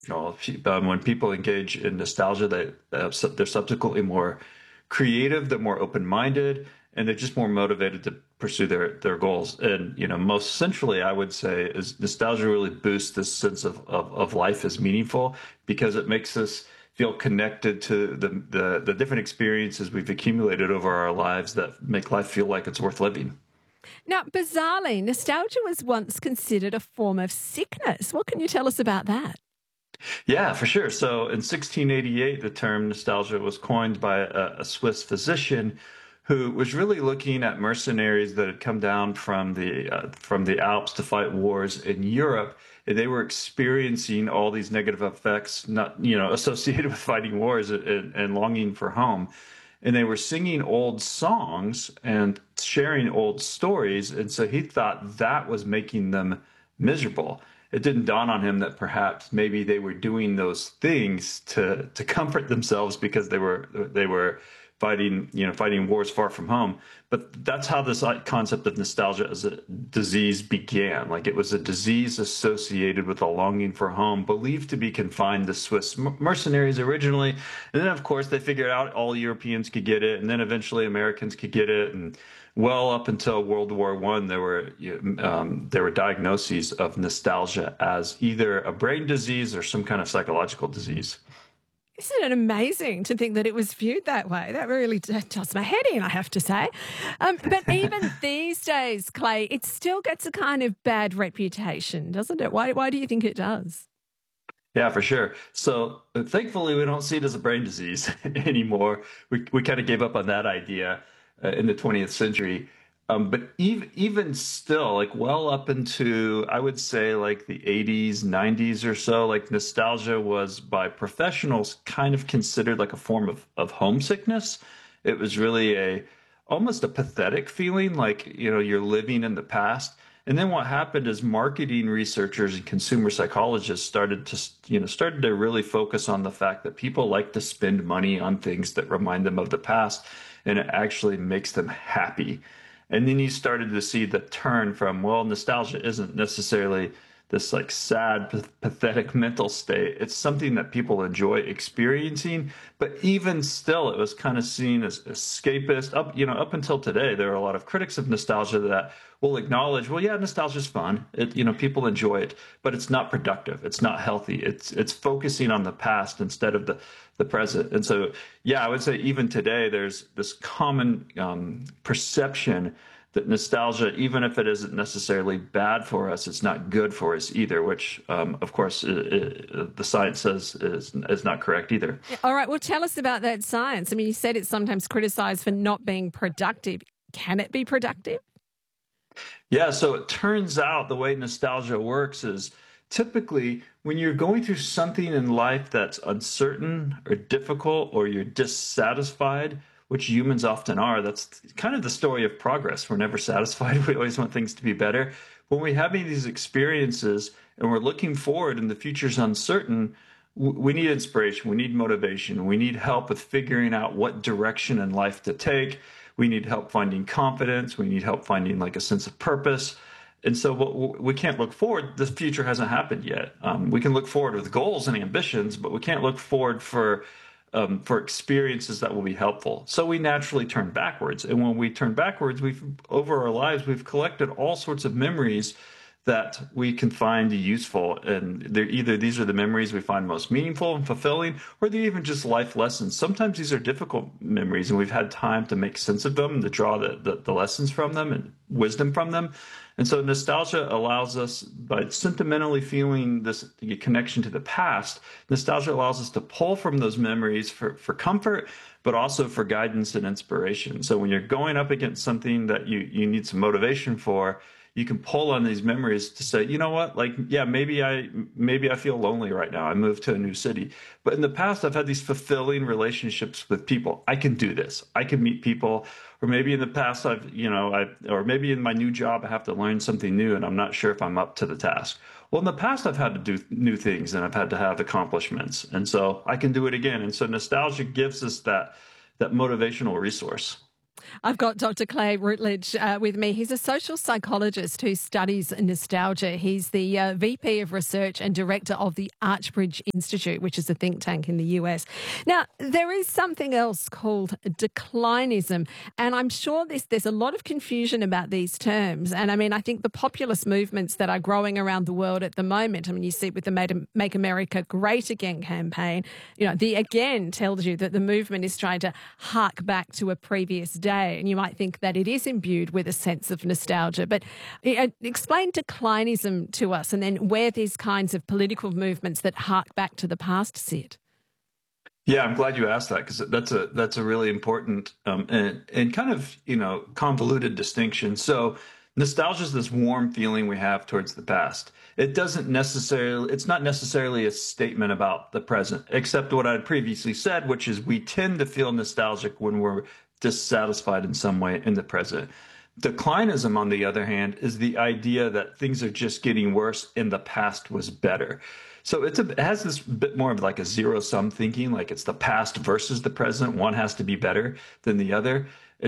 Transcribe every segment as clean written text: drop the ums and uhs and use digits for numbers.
When people engage in nostalgia, they're subsequently more creative, they're more open-minded, and they're just more motivated to pursue their goals. And most centrally, I would say, is nostalgia really boosts this sense of life as meaningful because it makes us feel connected to the different experiences we've accumulated over our lives that make life feel like it's worth living. Now, bizarrely, nostalgia was once considered a form of sickness. What can you tell us about that? Yeah, for sure. So in 1688, the term nostalgia was coined by a Swiss physician who was really looking at mercenaries that had come down from the Alps to fight wars in Europe. And they were experiencing all these negative effects, not associated with fighting wars and longing for home. And they were singing old songs and sharing old stories. And so he thought that was making them miserable. It didn't dawn on him that perhaps maybe they were doing those things to comfort themselves because they were fighting wars far from home. But that's how this concept of nostalgia as a disease began. Like it was a disease associated with a longing for home, believed to be confined to Swiss mercenaries originally. And then, of course, they figured out all Europeans could get it, and then eventually Americans could get it. And well up until World War One, there were diagnoses of nostalgia as either a brain disease or some kind of psychological disease. Isn't it amazing to think that it was viewed that way? That really does my head in, I have to say. But even these days, Clay, it still gets a kind of bad reputation, doesn't it? Why do you think it does? Yeah, for sure. So thankfully, we don't see it as a brain disease anymore. We kind of gave up on that idea in the 20th century. But even still, like well up into, I would say like the 80s, 90s or so, like nostalgia was by professionals kind of considered like a form of homesickness. It was really almost a pathetic feeling, like, you're living in the past. And then what happened is marketing researchers and consumer psychologists started to really focus on the fact that people like to spend money on things that remind them of the past, and it actually makes them happy. And then you started to see the turn from, well, nostalgia isn't necessarily this like sad, pathetic mental state. It's something that people enjoy experiencing. But even still, it was kind of seen as escapist. Up until today, there are a lot of critics of nostalgia that will acknowledge, well, yeah, nostalgia is fun. People enjoy it, but it's not productive. It's not healthy. It's focusing on the past instead of the present. And so, yeah, I would say even today, there's this common perception that nostalgia, even if it isn't necessarily bad for us, it's not good for us either, which, of course, the science says is not correct either. Yeah, all right, well, tell us about that science. I mean, you said it's sometimes criticized for not being productive. Can it be productive? Yeah, so it turns out the way nostalgia works is typically when you're going through something in life that's uncertain or difficult or you're dissatisfied, which humans often are, that's kind of the story of progress. We're never satisfied. We always want things to be better. When we're having these experiences and we're looking forward and the future's uncertain, we need inspiration, we need motivation, we need help with figuring out what direction in life to take. We need help finding confidence. We need help finding like a sense of purpose. And so we can't look forward. The future hasn't happened yet. We can look forward with goals and ambitions, but we can't look forward for experiences that will be helpful. So we naturally turn backwards. And when we turn backwards, over our lives, we've collected all sorts of memories that we can find useful. And these are the memories we find most meaningful and fulfilling, or they're even just life lessons. Sometimes these are difficult memories, and we've had time to make sense of them, to draw the lessons from them and wisdom from them. And so nostalgia allows us, by sentimentally feeling this connection to the past, nostalgia allows us to pull from those memories for comfort, but also for guidance and inspiration. So when you're going up against something that you need some motivation for, you can pull on these memories to say, you know what, like, yeah, maybe I feel lonely right now. I moved to a new city. But in the past, I've had these fulfilling relationships with people. I can do this. I can meet people. Or maybe in the past, or maybe in my new job, I have to learn something new and I'm not sure if I'm up to the task. Well, in the past, I've had to do new things and I've had to have accomplishments. And so I can do it again. And so nostalgia gives us that motivational resource. I've got Dr. Clay Routledge with me. He's a social psychologist who studies nostalgia. He's the VP of Research and Director of the Archbridge Institute, which is a think tank in the US. Now, there is something else called declinism, and I'm sure there's a lot of confusion about these terms. And I mean, I think the populist movements that are growing around the world at the moment, I mean, you see it with the Make America Great Again campaign, you know, the again tells you that the movement is trying to hark back to a previous day. And you might think that it is imbued with a sense of nostalgia. But explain declinism to us and then where these kinds of political movements that hark back to the past sit. Yeah, I'm glad you asked that because that's a really important and kind of convoluted distinction. So nostalgia is this warm feeling we have towards the past. It's not necessarily a statement about the present, except what I had previously said, which is we tend to feel nostalgic when we're dissatisfied in some way in the present. Declinism, on the other hand, is the idea that things are just getting worse and the past was better. So it has this bit more of like a zero-sum thinking, like it's the past versus the present. One has to be better than the other.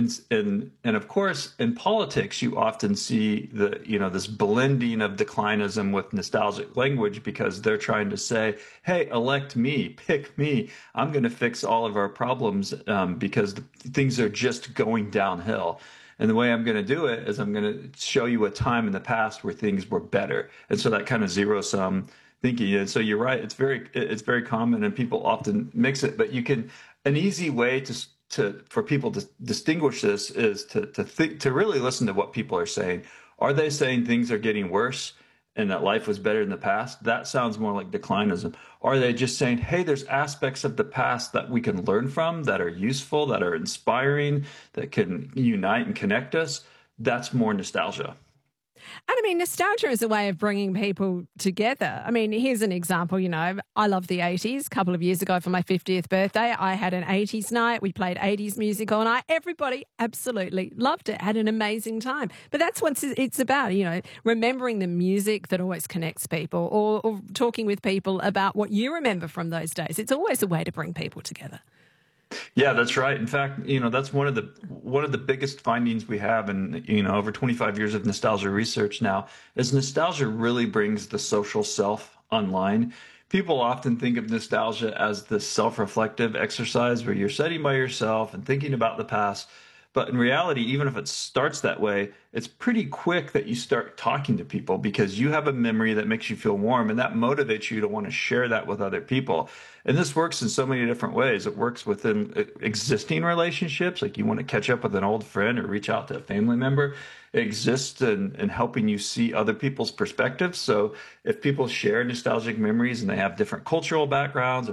And of course, in politics, you often see this blending of declinism with nostalgic language because they're trying to say, hey, elect me, pick me. I'm going to fix all of our problems because things are just going downhill. And the way I'm going to do it is I'm going to show you a time in the past where things were better. And so that kind of zero-sum thinking. And so you're right. It's very common and people often mix it. But an easy way for people to distinguish this is to really listen to what people are saying. Are they saying things are getting worse and that life was better in the past? That sounds more like declinism. Are they just saying, hey, there's aspects of the past that we can learn from, that are useful, that are inspiring, that can unite and connect us? That's more nostalgia. And I mean, nostalgia is a way of bringing people together. I mean, here's an example, I love the 80s. A couple of years ago for my 50th birthday, I had an 80s night. We played 80s music all night. Everybody absolutely loved it, had an amazing time. But that's what it's about, remembering the music that always connects people or talking with people about what you remember from those days. It's always a way to bring people together. Yeah, that's right. In fact, that's one of the biggest findings we have in, over 25 years of nostalgia research now is nostalgia really brings the social self online. People often think of nostalgia as this self-reflective exercise where you're sitting by yourself and thinking about the past. But in reality, even if it starts that way, it's pretty quick that you start talking to people because you have a memory that makes you feel warm and that motivates you to want to share that with other people. And this works in so many different ways. It works within existing relationships, like you want to catch up with an old friend or reach out to a family member. It exists in helping you see other people's perspectives. So if people share nostalgic memories and they have different cultural backgrounds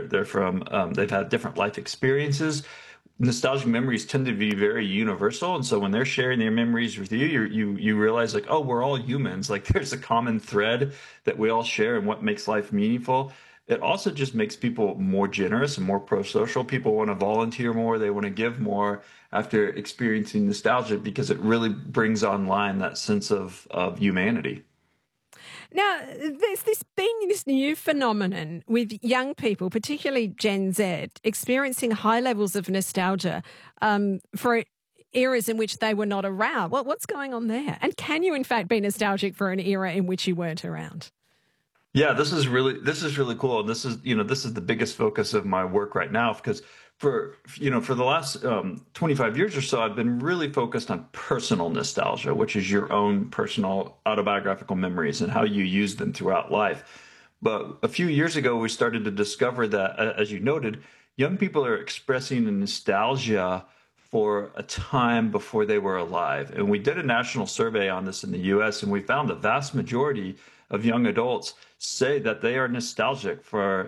or they've had different life experiences, nostalgic memories tend to be very universal. And so when they're sharing their memories with you realize like, oh, we're all humans. Like there's a common thread that we all share and what makes life meaningful. It also just makes people more generous and more pro-social. People want to volunteer more. They want to give more after experiencing nostalgia because it really brings online that sense of humanity. Now, there's this new phenomenon with young people, particularly Gen Z, experiencing high levels of nostalgia for eras in which they were not around. What's going on there? And can you, in fact, be nostalgic for an era in which you weren't around? Yeah, this is really cool. And this is the biggest focus of my work right now because for the last 25 years or so, I've been really focused on personal nostalgia, which is your own personal autobiographical memories and how you use them throughout life. But a few years ago, we started to discover that, as you noted, young people are expressing a nostalgia for a time before they were alive. And we did a national survey on this in the US, and we found the vast majority of young adults say that they are nostalgic for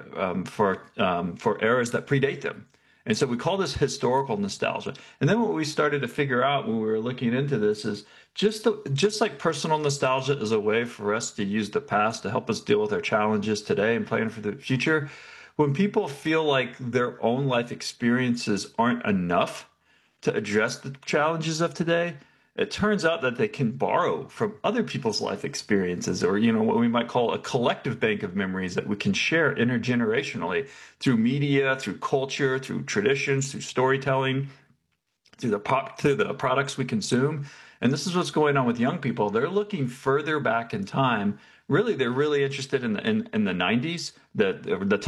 eras that predate them. And so we call this historical nostalgia. And then what we started to figure out when we were looking into this is just like personal nostalgia is a way for us to use the past to help us deal with our challenges today and plan for the future. When people feel like their own life experiences aren't enough to address the challenges of today, it turns out that they can borrow from other people's life experiences, or what we might call a collective bank of memories that we can share intergenerationally through media, through culture, through traditions, through storytelling. through the products we consume. And this is what's going on with young people. They're looking further back in time. Really, they're really interested in the 90s, the